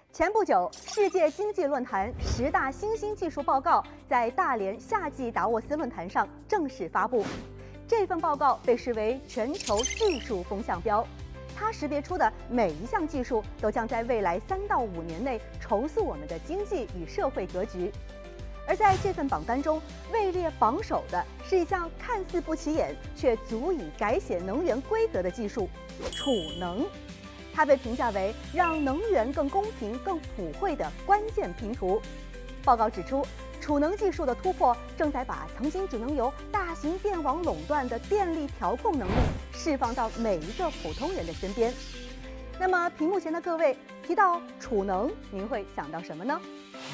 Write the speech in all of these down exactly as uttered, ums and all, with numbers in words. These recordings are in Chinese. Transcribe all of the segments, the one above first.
前不久，世界经济论坛十大新兴技术报告在大连夏季达沃斯论坛上正式发布。这份报告被视为全球技术风向标，它识别出的每一项技术都将在未来三到五年内重塑我们的经济与社会格局。而在这份榜单中，位列榜首的是一项看似不起眼却足以改写能源规则的技术——储能。它被评价为让能源更公平、更普惠的关键拼图。报告指出，储能技术的突破正在把曾经只能由大型电网垄断的电力调控能力释放到每一个普通人的身边。那么，屏幕前的各位，提到储能，您会想到什么呢？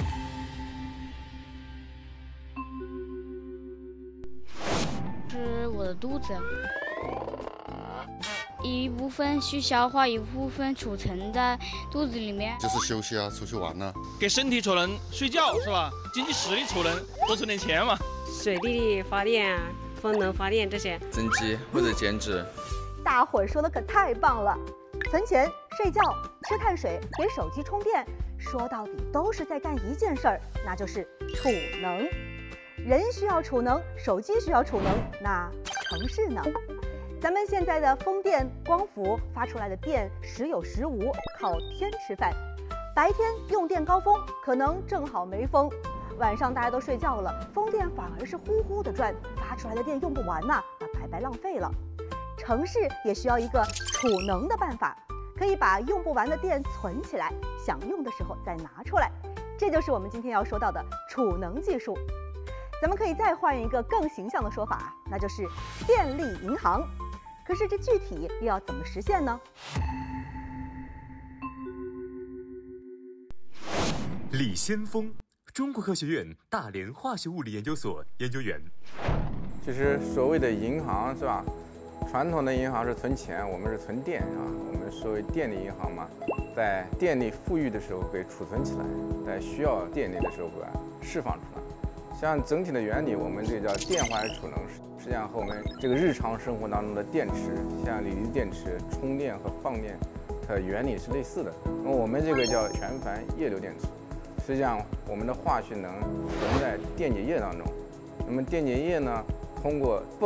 是我的肚子。一部分去消化，一部分储存在肚子里面。 就是休息啊，出去玩啊。 给身体储能，睡觉是吧？经济实力储能，多存点钱嘛。 水力发电、风能发电这些。 增肌或者减脂。 大伙儿说的可太棒了！存钱、睡觉、吃碳水、给手机充电，说到底都是在干一件事儿，那就是储能。人需要储能，手机需要储能，那城市呢？咱们现在的风电、光伏发出来的电时有时无，靠天吃饭。白天用电高峰，可能正好没风；晚上大家都睡觉了，风电反而是呼呼的转，发出来的电用不完呐、啊，那白白浪费了。城市也需要一个储能的办法，可以把用不完的电存起来，想用的时候再拿出来。这就是我们今天要说到的储能技术。咱们可以再换一个更形象的说法，那就是电力银行。可是这具体又要怎么实现呢？ 李先锋，中国科学院大连化学物理研究所研究员。 其实所谓的银行是吧？传统的银行是存钱，我们是存电是吧？我们所谓电力银行嘛，在电力富裕的时候被储存起来，在需要电力的时候把它释放出来。像整体的原理，我们这叫电化储能，实际上和我们这个日常生活当中的电池，像锂离电池充电和放电，它的原理是类似的。那么我们这个叫全钒液流电池，实际上我们的化学能存在电解液当中。那么电解液呢，通过泵